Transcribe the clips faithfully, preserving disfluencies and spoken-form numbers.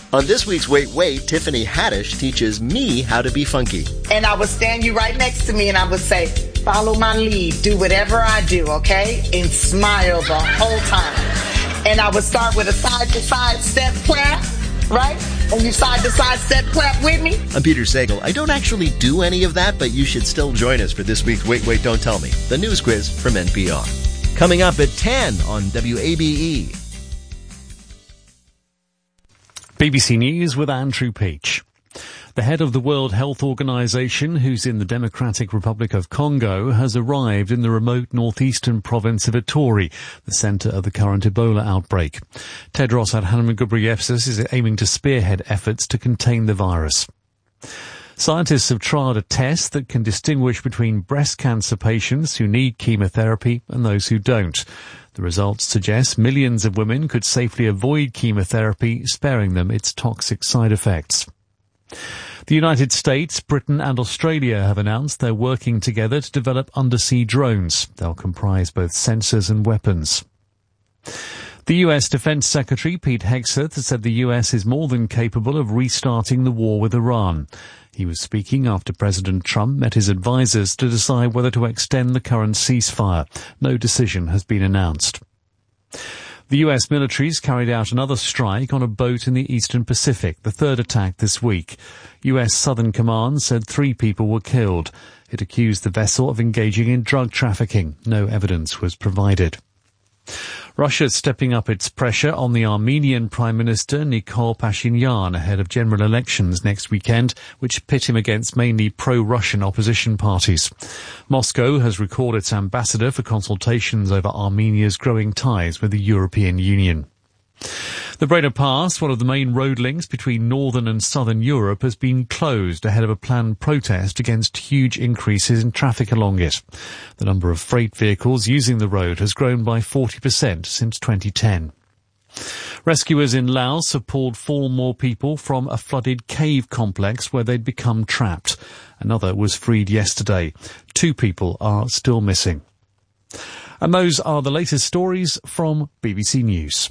On this week's Wait Wait, Tiffany Haddish teaches me how to be funky. And I would stand you right next to me and I would say, follow my lead, do whatever I do, okay? And smile the whole time. And I would start with a side-to-side step clap, right? And you side-to-side step clap with me. I'm Peter Sagal. I don't actually do any of that, but you should still join us for this week's Wait Wait, Don't Tell Me, the news quiz from N P R. Coming up at ten on W A B E. B B C News with Andrew Peach. The head of the World Health Organization, who's in the Democratic Republic of Congo, has arrived in the remote northeastern province of Ituri, the center of the current Ebola outbreak. Tedros Adhanom Ghebreyesus is aiming to spearhead efforts to contain the virus. Scientists have trialled a test that can distinguish between breast cancer patients who need chemotherapy and those who don't. The results suggest millions of women could safely avoid chemotherapy, sparing them its toxic side effects. The United States, Britain and Australia have announced they're working together to develop undersea drones. They'll comprise both sensors and weapons. The U S Defense Secretary, Pete Hegseth, has said the U S is more than capable of restarting the war with Iran. He was speaking after President Trump met his advisers to decide whether to extend the current ceasefire. No decision has been announced. The U S military's carried out another strike on a boat in the Eastern Pacific, the third attack this week. U S Southern Command said three people were killed. It accused the vessel of engaging in drug trafficking. No evidence was provided. Russia's stepping up its pressure on the Armenian Prime Minister Nikol Pashinyan ahead of general elections next weekend, which pit him against mainly pro-Russian opposition parties. Moscow has recalled its ambassador for consultations over Armenia's growing ties with the European Union. The Brenner Pass, one of the main road links between northern and southern Europe, has been closed ahead of a planned protest against huge increases in traffic along it. The number of freight vehicles using the road has grown by forty percent since twenty ten. Rescuers in Laos have pulled four more people from a flooded cave complex where they'd become trapped. Another was freed yesterday. Two people are still missing. And those are the latest stories from B B C News.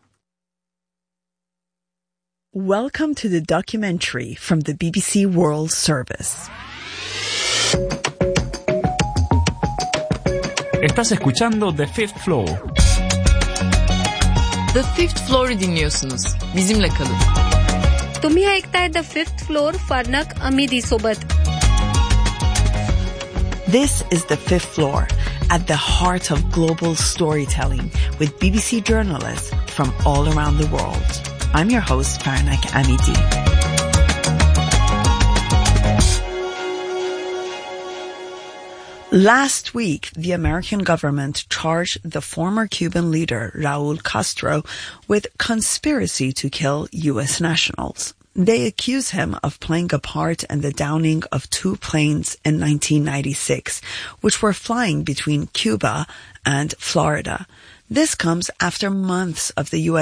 Welcome to the documentary from the B B C World Service. Estás escuchando The Fifth Floor. The Fifth Floor'u dinliyorsunuz. Bizimle kalın. तुम्ही ऐकताय The Fifth Floor फार्नक अमिदी सोबत. This is The Fifth Floor, at the heart of global storytelling with B B C journalists from all around the world. I'm your host, Farnak Amidi. Last week, the American government charged the former Cuban leader, Raul Castro, with conspiracy to kill U S nationals. They accuse him of playing a part in the downing of two planes in nineteen ninety-six, which were flying between Cuba and Florida. This comes after months of the U S